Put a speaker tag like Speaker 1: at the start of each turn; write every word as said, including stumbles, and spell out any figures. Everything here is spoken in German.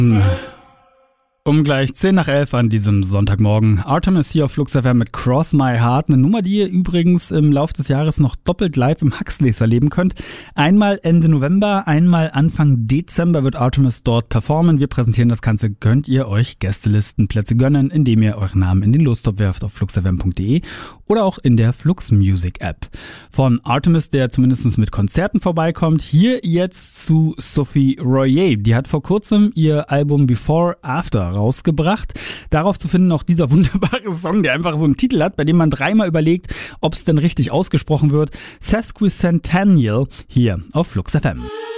Speaker 1: Um gleich zehn nach elf an diesem Sonntagmorgen. Artemis hier auf Flux F M mit Cross My Heart. Eine Nummer, die ihr übrigens im Laufe des Jahres noch doppelt live im Huxleys erleben könnt. Einmal Ende November, einmal Anfang Dezember wird Artemis dort performen. Wir präsentieren das Ganze. Könnt ihr euch Gästelistenplätze gönnen, indem ihr euren Namen in den Lostopf werft auf flux f m punkt d e oder auch in der Flux Music App. Von Artemis, der zumindest mit Konzerten vorbeikommt, hier jetzt zu Sophie Royer. Die hat vor kurzem ihr Album Before After rausgebracht. Darauf zu finden auch dieser wunderbare Song, der einfach so einen Titel hat, bei dem man dreimal überlegt, ob es denn richtig ausgesprochen wird. Sesquicentennial hier auf Flux F M.